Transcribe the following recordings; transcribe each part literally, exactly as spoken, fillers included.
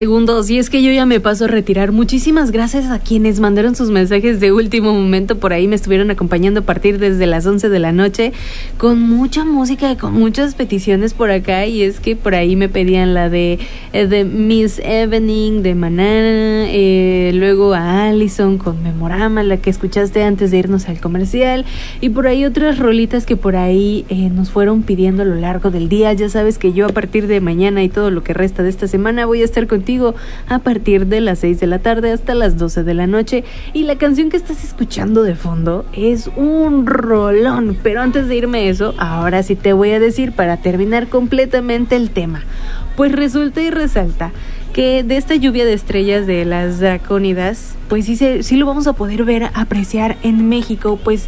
Segundos, y es que yo ya me paso a retirar. Muchísimas gracias a quienes mandaron sus mensajes de último momento. Por ahí me estuvieron acompañando a partir desde las once de la noche con mucha música, con muchas peticiones por acá. Y es que por ahí me pedían la de, eh, de Miss Evening, de Maná, eh, luego a Allison con Memorama, la que escuchaste antes de irnos al comercial, y por ahí otras rolitas que por ahí eh, nos fueron pidiendo a lo largo del día. Ya sabes que yo a partir de mañana y todo lo que resta de esta semana voy a estar contigo a partir de las seis de la tarde hasta las doce de la noche, y la canción que estás escuchando de fondo es un rolón. Pero antes de irme a eso, ahora sí te voy a decir, para terminar completamente el tema, pues resulta y resalta que de esta lluvia de estrellas de las dracónidas, pues sí, se, sí lo vamos a poder ver, apreciar en México, pues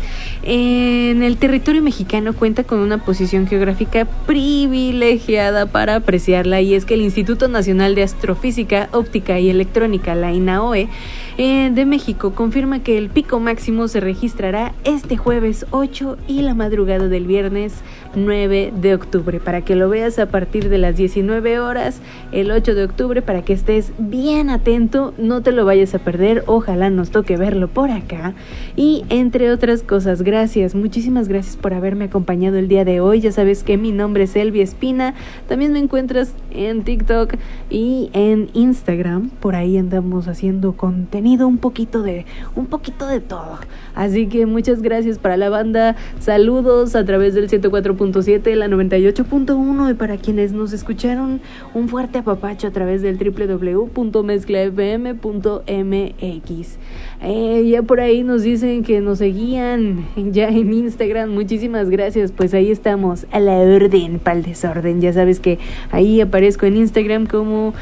en el territorio mexicano cuenta con una posición geográfica privilegiada para apreciarla, y es que el Instituto Nacional de Astrofísica, Óptica y Electrónica, la INAOE, eh, de México, confirma que el pico máximo se registrará este jueves ocho y la madrugada del viernes nueve de octubre, para que lo veas a partir de las diecinueve horas, el ocho de octubre, para que estés bien atento, no te lo vayas a perder. Ojalá nos toque verlo por acá. Y entre otras cosas, gracias, muchísimas gracias por haberme acompañado el día de hoy. Ya sabes que mi nombre es Elvia Espina. También me encuentras en TikTok y en Instagram. Por ahí andamos haciendo contenido, un poquito de un poquito de todo. Así que muchas gracias para la banda. Saludos a través del ciento cuatro punto siete, la noventa y ocho punto uno, y para quienes nos escucharon, un fuerte apapacho a través del doble u doble u doble u punto mezcla f m punto m x. Eh, ya por ahí nos dicen que nos seguían ya en Instagram. Muchísimas gracias. Pues ahí estamos, a la orden para el desorden. Ya sabes que ahí aparezco en Instagram como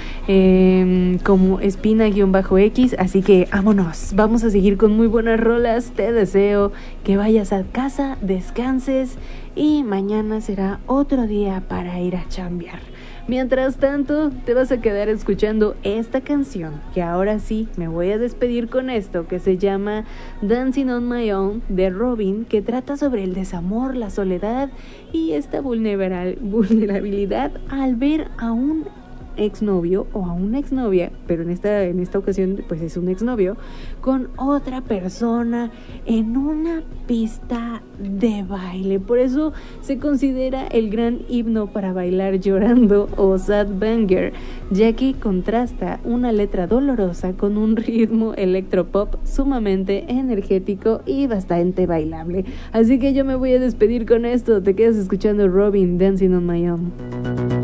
eh, como espina-x. Así que vámonos, vamos a seguir con muy buenas rolas. Te deseo que vayas a casa, descanses, y mañana será otro día para ir a chambear. Mientras tanto, te vas a quedar escuchando esta canción, que ahora sí me voy a despedir con esto, que se llama Dancing on My Own, de Robin, que trata sobre el desamor, la soledad y esta vulnerabilidad al ver a un exnovio o a una exnovia, pero en esta en esta ocasión pues es un exnovio, con otra persona en una pista de baile. Por eso se considera el gran himno para bailar llorando, o sad banger, ya que contrasta una letra dolorosa con un ritmo electropop sumamente energético y bastante bailable. Así que yo me voy a despedir con esto. Te quedas escuchando Robin, Dancing on My Own.